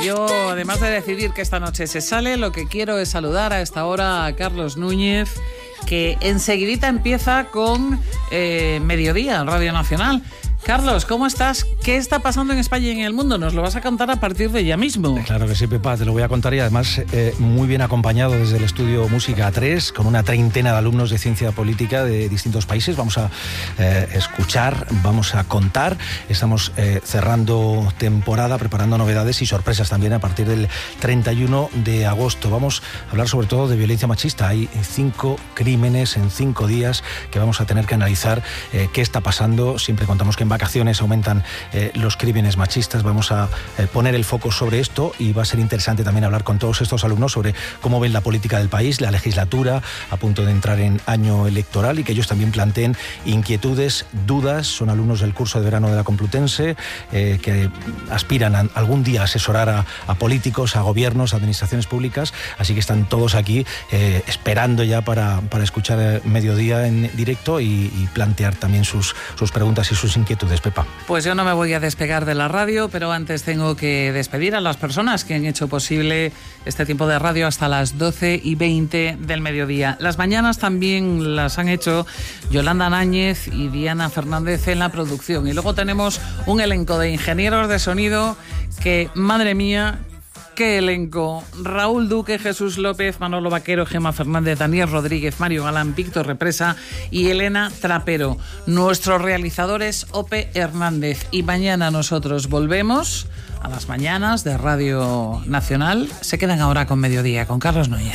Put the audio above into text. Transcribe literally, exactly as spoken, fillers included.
yo, además de decidir que esta noche se sale, lo que quiero es saludar a esta hora a Carlos Núñez, que enseguidita empieza con eh, Mediodía en Radio Nacional. Carlos, ¿cómo estás? ¿Qué está pasando en España y en el mundo? Nos lo vas a contar a partir de ya mismo. Claro que sí, Pepa, te lo voy a contar y además eh, muy bien acompañado desde el estudio Música tres, con una treintena de alumnos de ciencia política de distintos países. Vamos a eh, escuchar, vamos a contar. Estamos eh, cerrando temporada, preparando novedades y sorpresas también a partir del treinta y uno de agosto. Vamos a hablar sobre todo de violencia machista. Hay cinco crímenes en cinco días que vamos a tener que analizar eh, qué está pasando. Siempre contamos que en vacaciones aumentan eh, los crímenes machistas. Vamos a eh, poner el foco sobre esto y va a ser interesante también hablar con todos estos alumnos sobre cómo ven la política del país, la legislatura a punto de entrar en año electoral y que ellos también planteen inquietudes, dudas. Son alumnos del curso de verano de la Complutense eh, que aspiran a, algún día a asesorar a, a políticos, a gobiernos, a administraciones públicas, así que están todos aquí eh, esperando ya para, para escuchar Mediodía en directo y, y plantear también sus, sus preguntas y sus inquietudes. Pepa. Pues yo no me voy a despegar de la radio, pero antes tengo que despedir a las personas que han hecho posible este tiempo de radio hasta las doce y veinte del mediodía. Las mañanas también las han hecho Yolanda Náñez y Diana Fernández en la producción. Y luego tenemos un elenco de ingenieros de sonido que, madre mía, ¡qué elenco! Raúl Duque, Jesús López, Manolo Vaquero, Gemma Fernández, Daniel Rodríguez, Mario Galán, Víctor Represa y Elena Trapero. Nuestro realizador es Ope Hernández. Y mañana nosotros volvemos a las mañanas de Radio Nacional. Se quedan ahora con Mediodía, con Carlos Núñez.